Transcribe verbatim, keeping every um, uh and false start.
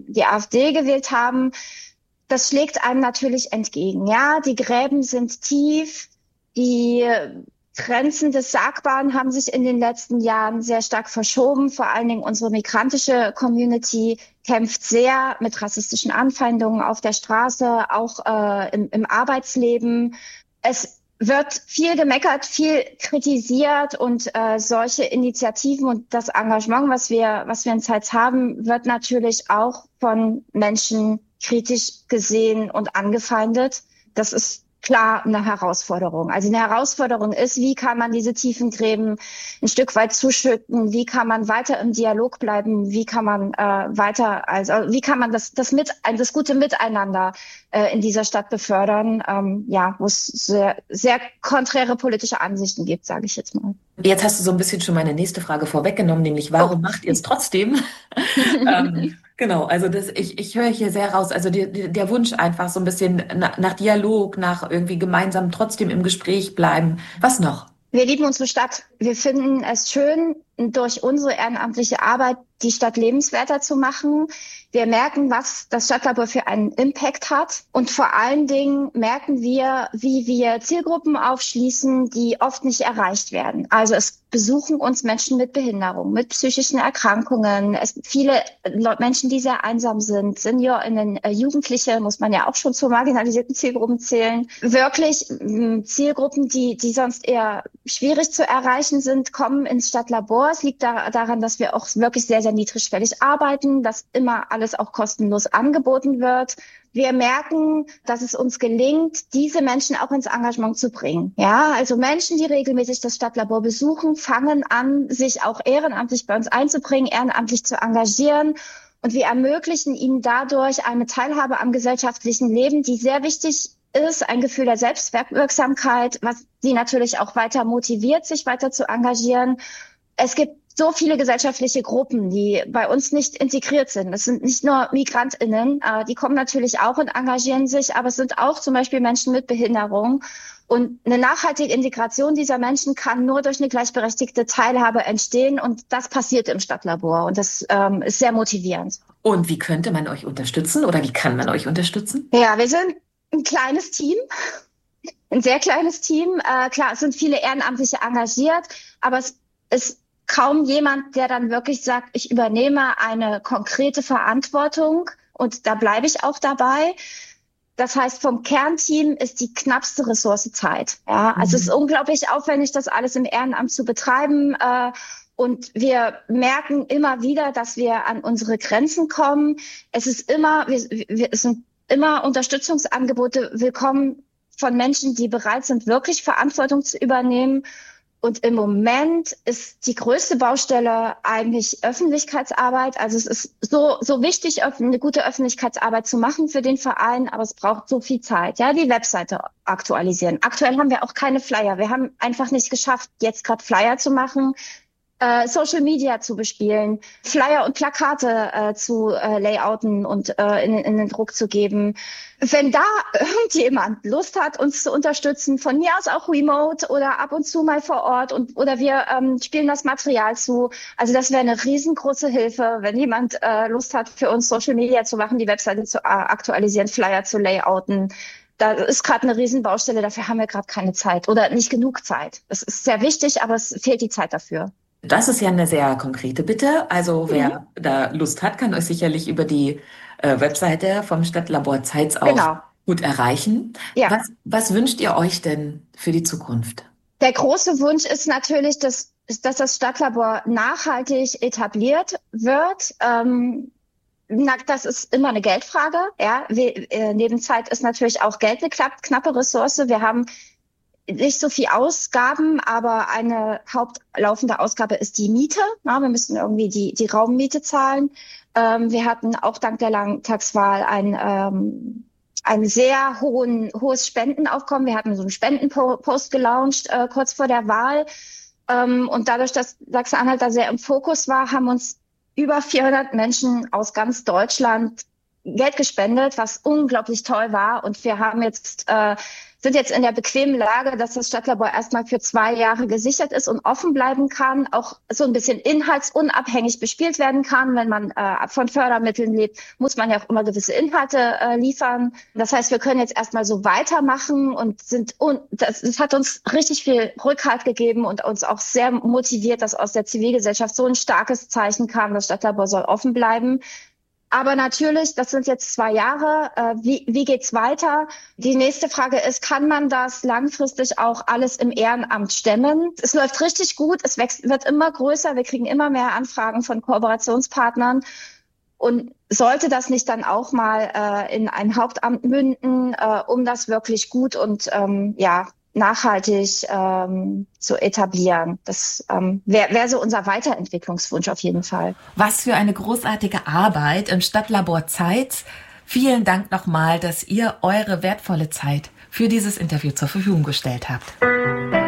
die AfD gewählt haben, das schlägt einem natürlich entgegen. Ja, die Gräben sind tief, die Grenzen des Sagbaren haben sich in den letzten Jahren sehr stark verschoben. Vor allen Dingen unsere migrantische Community kämpft sehr mit rassistischen Anfeindungen auf der Straße, auch äh, im, im Arbeitsleben. Es wird viel gemeckert, viel kritisiert und äh, solche Initiativen und das Engagement, was wir, was wir in Zeitz haben, wird natürlich auch von Menschen kritisch gesehen und angefeindet. Das ist klar eine Herausforderung. Also eine Herausforderung ist, wie kann man diese tiefen Gräben ein Stück weit zuschütten? Wie kann man weiter im Dialog bleiben? Wie kann man äh, weiter, also wie kann man das das mit das gute Miteinander äh, in dieser Stadt befördern? Ähm, ja, wo es sehr sehr konträre politische Ansichten gibt, sage ich jetzt mal. Jetzt hast du so ein bisschen schon meine nächste Frage vorweggenommen, nämlich warum Oh. macht ihr es trotzdem? ähm, genau, also das, ich, ich höre hier sehr raus, also die, die, der Wunsch einfach so ein bisschen nach, nach Dialog, nach irgendwie gemeinsam trotzdem im Gespräch bleiben. Was noch? Wir lieben unsere Stadt. Wir finden es schön, durch unsere ehrenamtliche Arbeit die Stadt lebenswerter zu machen. Wir merken, was das Stadtlabor für einen Impact hat. Und vor allen Dingen merken wir, wie wir Zielgruppen aufschließen, die oft nicht erreicht werden. Also es besuchen uns Menschen mit Behinderung, mit psychischen Erkrankungen. Es gibt viele Menschen, die sehr einsam sind. SeniorInnen, äh, Jugendliche muss man ja auch schon zu marginalisierten Zielgruppen zählen. Wirklich mh, Zielgruppen, die, die sonst eher schwierig zu erreichen sind, kommen ins Stadtlabor. Es liegt da, daran, dass wir auch wirklich sehr, sehr niedrigschwellig arbeiten, dass immer alles auch kostenlos angeboten wird. Wir merken, dass es uns gelingt, diese Menschen auch ins Engagement zu bringen. Ja, also Menschen, die regelmäßig das Stadtlabor besuchen, fangen an, sich auch ehrenamtlich bei uns einzubringen, ehrenamtlich zu engagieren. Und wir ermöglichen ihnen dadurch eine Teilhabe am gesellschaftlichen Leben, die sehr wichtig ist, ein Gefühl der Selbstwirksamkeit, was sie natürlich auch weiter motiviert, sich weiter zu engagieren. Es gibt so viele gesellschaftliche Gruppen, die bei uns nicht integriert sind. Es sind nicht nur MigrantInnen, äh, die kommen natürlich auch und engagieren sich, aber es sind auch zum Beispiel Menschen mit Behinderung. Und eine nachhaltige Integration dieser Menschen kann nur durch eine gleichberechtigte Teilhabe entstehen. Und das passiert im Stadtlabor. Und das ähm, ist sehr motivierend. Und wie könnte man euch unterstützen oder wie kann man euch unterstützen? Ja, wir sind ein kleines Team. Ein sehr kleines Team. Äh, klar, es sind viele Ehrenamtliche engagiert, aber es ist kaum jemand, der dann wirklich sagt, ich übernehme eine konkrete Verantwortung und da bleibe ich auch dabei. Das heißt, vom Kernteam ist die knappste Ressource Zeit. Ja, also es ist unglaublich aufwendig, das alles im Ehrenamt zu betreiben. Äh, und wir merken immer wieder, dass wir an unsere Grenzen kommen. Es ist immer, wir, wir, es sind immer Unterstützungsangebote willkommen von Menschen, die bereit sind, wirklich Verantwortung zu übernehmen. Und im Moment ist die größte Baustelle eigentlich Öffentlichkeitsarbeit. Also es ist so so wichtig, eine gute Öffentlichkeitsarbeit zu machen für den Verein, aber es braucht so viel Zeit. Ja, die Webseite aktualisieren. Aktuell haben wir auch keine Flyer. Wir haben einfach nicht geschafft, jetzt gerade Flyer zu machen, äh, Social Media zu bespielen, Flyer und Plakate äh, zu äh, layouten und äh, in, in den Druck zu geben. Wenn da irgendjemand Lust hat, uns zu unterstützen, von mir aus auch remote oder ab und zu mal vor Ort und oder wir ähm, spielen das Material zu. Also das wäre eine riesengroße Hilfe, wenn jemand äh, Lust hat, für uns Social Media zu machen, die Webseite zu äh, aktualisieren, Flyer zu layouten. Da ist gerade eine Riesenbaustelle, dafür haben wir gerade keine Zeit oder nicht genug Zeit. Es ist sehr wichtig, aber es fehlt die Zeit dafür. Das ist ja eine sehr konkrete Bitte. Also wer Mhm. da Lust hat, kann euch sicherlich über die äh, Webseite vom Stadtlabor Zeitz auch Genau. gut erreichen. Ja. Was, was wünscht ihr euch denn für die Zukunft? Der große Wunsch ist natürlich, dass, dass das Stadtlabor nachhaltig etabliert wird. Ähm, na, das ist immer eine Geldfrage. Ja, wir, äh, neben Zeit ist natürlich auch Geld eine knapp, knappe Ressource. Wir haben nicht so viel Ausgaben, aber eine hauptlaufende Ausgabe ist die Miete. Na, wir müssen irgendwie die, die Raummiete zahlen. Ähm, wir hatten auch dank der Landtagswahl ein, ähm, ein sehr hohen, hohes Spendenaufkommen. Wir hatten so einen Spendenpost gelauncht äh, kurz vor der Wahl. Ähm, und dadurch, dass Sachsen-Anhalt da sehr im Fokus war, haben uns über vierhundert Menschen aus ganz Deutschland Geld gespendet, was unglaublich toll war. Und wir haben jetzt, äh, sind jetzt in der bequemen Lage, dass das Stadtlabor erstmal für zwei Jahre gesichert ist und offen bleiben kann, auch so ein bisschen inhaltsunabhängig bespielt werden kann. Wenn man äh, von Fördermitteln lebt, muss man ja auch immer gewisse Inhalte äh, liefern. Das heißt, wir können jetzt erstmal so weitermachen und sind, und das, das hat uns richtig viel Rückhalt gegeben und uns auch sehr motiviert, dass aus der Zivilgesellschaft so ein starkes Zeichen kam, das Stadtlabor soll offen bleiben. Aber natürlich, das sind jetzt zwei Jahre. Äh, wie, wie geht's weiter? Die nächste Frage ist, kann man das langfristig auch alles im Ehrenamt stemmen? Es läuft richtig gut. Es wächst, wird immer größer. Wir kriegen immer mehr Anfragen von Kooperationspartnern. Und sollte das nicht dann auch mal äh, in ein Hauptamt münden, äh, um das wirklich gut und ähm, ja nachhaltig ähm, zu etablieren. Das ähm, wäre wär so unser Weiterentwicklungswunsch auf jeden Fall. Was für eine großartige Arbeit im Stadtlabor Zeitz. Vielen Dank nochmal, dass ihr eure wertvolle Zeit für dieses Interview zur Verfügung gestellt habt.